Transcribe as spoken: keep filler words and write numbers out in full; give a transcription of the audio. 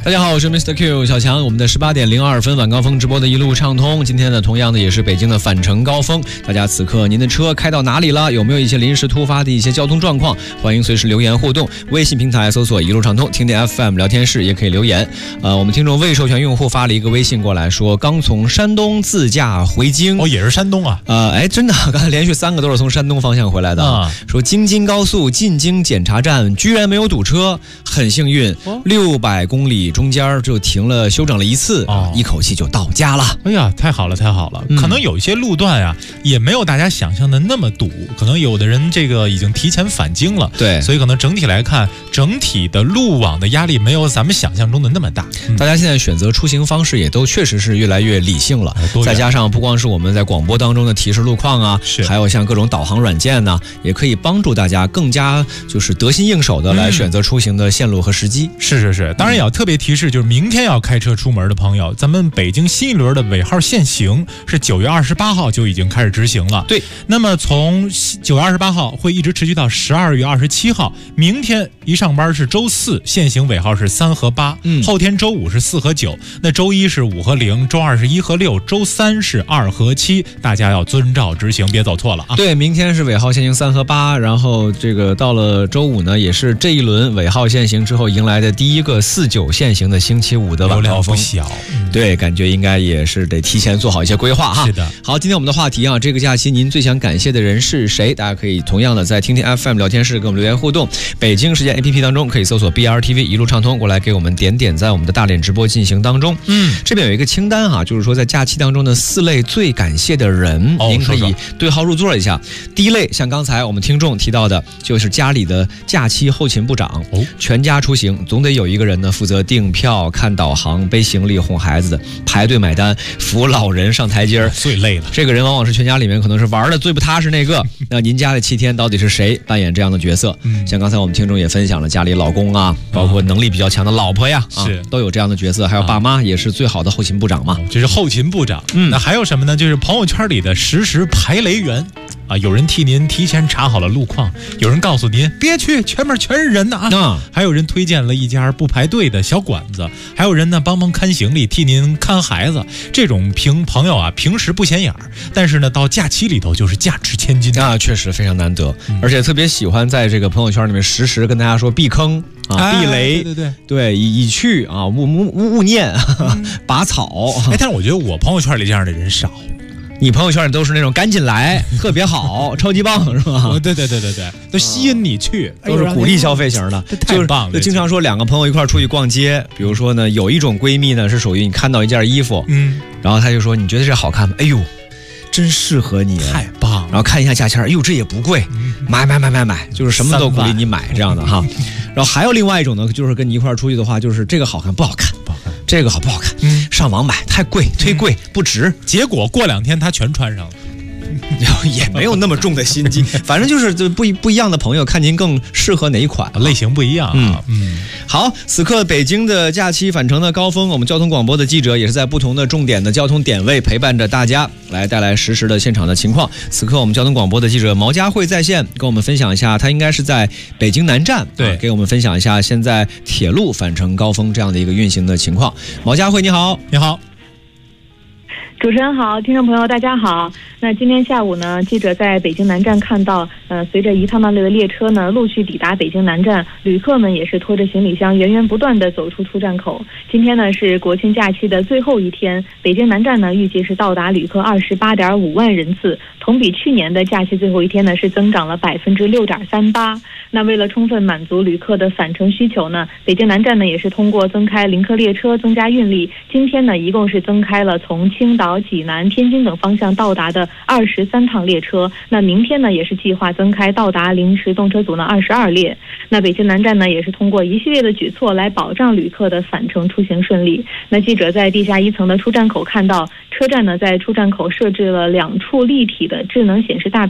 大家好，我是 Mister Q 小强。我们的十八点零二分晚高峰直播的一路畅通，今天呢，同样的也是北京的返程高峰。大家此刻您的车开到哪里了？有没有一些临时突发的一些交通状况？欢迎随时留言互动。微信平台搜索一路畅通，听点 F M 聊天室也可以留言。呃，我们听众未授权用户发了一个微信过来说，刚从山东自驾回京。 哦，也是山东啊？ 呃，哎，真的，刚才连续三个都是从山东方向回来的。啊、说京津高速进京检查站居然没有堵车，很幸运，六百公里中间就停了休整了一次，哦、一口气就到家了。 哎呀，太好了，太好了！嗯、可能有一些路段啊，也没有大家想象的那么堵，可能有的人这个已经提前返京了， 对， 所以可能整体来看，整体的路网的压力没有咱们想象中的那么大。 嗯、大家现在选择出行方式也都确实是越来越理性了，再加上不光是我们在广播当中的提示路况啊， 是还有像各种导航软件呢、啊，也可以帮助大家更加就是得心应手的来选择出行的线路和时机。 嗯、是是是，当然也要特别提示，就是明天要开车出门的朋友，咱们北京新一轮的尾号限行是九月二十八号就已经开始执行了。 对， 那么从九月二十八号会一直持续到十二月二十七号，明天一上班是周四，限行尾号是三和八，嗯，后天周五是四和九，那周一是五和零，周二是一和六，周三是二和七，大家要遵照执行，别走错了啊。 对，明天是尾号限行三和八，然后这个到了周五呢，也是这一轮尾号限行之后迎来的第一个四九限行的星期五的晚高峰。 不小， 嗯、对，感觉应该也是得提前做好一些规划哈。 是的。 好，今天我们的话题啊，这个假期您最想感谢的人是谁？大家可以同样的在听听 F M 聊天室跟我们留言互动。北京时间 A P P 当中可以搜索 B R T V 一路畅通过来给我们点点赞，我们的大脸直播进行当中。嗯，这边有一个清单哈、啊，就是说在假期当中的四类最感谢的人，哦、您可以对号入座一下。第一类像刚才我们听众提到的，就是家里的假期后勤部长，哦、全家出行总得有一个人呢负责订票、看导航、背行李、哄孩子的、排队买单、扶老人上台阶， 最累了。 这个人往往是全家里面可能是玩的最不踏实那个。那您家的七天到底是谁扮演这样的角色？嗯、像刚才我们听众也分享了家里老公啊，包括能力比较强的老婆呀，啊、 是都有这样的角色。还有爸妈也是最好的后勤部长嘛， 这是后勤部长。嗯，那还有什么呢？就是朋友圈里的实时排雷员。啊，有人替您提前查好了路况，有人告诉您别去，前面全是人呢啊！嗯、还有人推荐了一家不排队的小馆子，还有人呢帮忙看行李，替您看孩子。这种平朋友啊，平时不显眼儿，但是呢，到假期里头就是价值千金啊，确实非常难得，嗯、而且特别喜欢在这个朋友圈里面实时跟大家说避坑啊、避雷， 哎、对对对对，已去啊，勿勿勿勿念，嗯、拔草。 哎，但是我觉得我朋友圈里这样的人少。 你朋友圈里都是那种赶紧来，特别好，超级棒，是吧？ 哦，对对对对对，都吸引你去， 都是鼓励消费型的， 太棒了。 就经常说两个朋友一块出去逛街，比如说呢，有一种闺蜜呢是属于你看到一件衣服，嗯，然后她就说你觉得这好看吗？哎呦，真适合你， 太棒了。 然后看一下价钱，哎呦这也不贵，买买买买买，就是什么都鼓励你买这样的哈。然后还有另外一种呢，就是跟你一块出去的话，就是这个好看不好看？不好看。这个好不好看？嗯，上网买太贵，忒贵，不值。 结果过两天他全穿上了。 也没有那么重的心机，反正就是不不一样的朋友，看您更适合哪一款， 类型不一样啊。嗯嗯，好，此刻北京的假期返程的高峰，我们交通广播的记者也是在不同的重点的交通点位陪伴着大家，来带来实时的现场的情况。此刻我们交通广播的记者毛佳慧在线，跟我们分享一下，他应该是在北京南站， 对， 啊、给我们分享一下现在铁路返程高峰这样的一个运行的情况。毛佳慧你好。 你好。 主持人好，听众朋友大家好。那今天下午呢，记者在北京南站看到，呃，随着一趟趟的列车呢陆续抵达北京南站，旅客们也是拖着行李箱源源不断的走出出站口。今天呢是国庆假期的最后一天，北京南站呢预计是到达旅客二十八点五万人次，同比去年的假期最后一天呢是增长了百分之六点三八。那为了充分满足旅客的返程需求呢，北京南站呢也是通过增开临客列车增加运力，今天呢一共是增开了从青岛、济南、天津等方向到达的二十三趟列车。那明天呢也是计划增开到达临时动车组呢二十二列。那北京南站呢也是通过一系列的举措来保障旅客的返程出行顺利。那记者在地下一层的出站口看到，车站呢在出站口设置了两处立体的智能显示大